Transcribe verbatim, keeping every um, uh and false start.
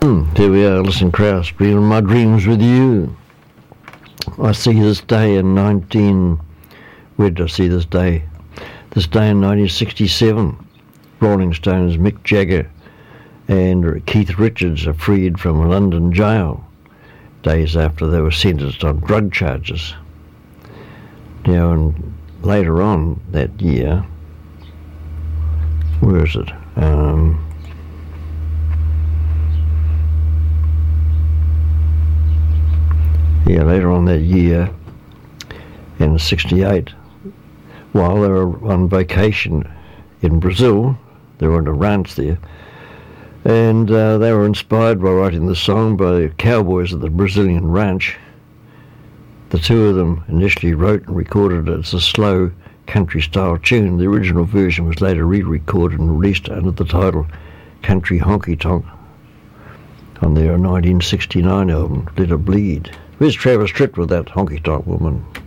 Here we are, Alison Krauss, being in my dreams with you. I see this day in nineteen. Where did I see this day? This day in nineteen sixty-seven. Rolling Stones, Mick Jagger and Keith Richards are freed from a London jail days after they were sentenced on drug charges. Now, and later on that year, where is it? Um, yeah, later on that year, in sixty-eight, while they were on vacation in Brazil, they were on a ranch there, and uh, they were inspired by writing the song by the cowboys at the Brazilian ranch. The two of them initially wrote and recorded it as a slow country-style tune. The original version was later re-recorded and released under the title Country Honky Tonk on their nineteen sixty-nine album, Let It Bleed. Where's Travis Tritt with that honky tonk woman?